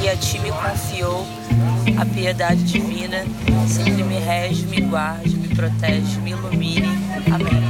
que a ti me confiou a piedade divina, sempre me rege, me guarde, me protege, me ilumine. Amém.